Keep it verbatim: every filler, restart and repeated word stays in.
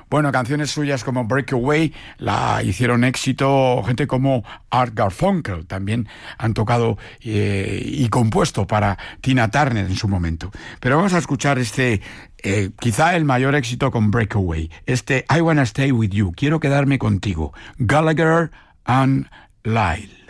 Bueno, canciones suyas como Breakaway la hicieron éxito gente como Art Garfunkel, también han tocado eh, y compuesto para Tina Turner en su momento. Pero vamos a escuchar este, eh, quizá el mayor éxito con Breakaway, este I Wanna Stay With You, quiero quedarme contigo, Gallagher and Lyle.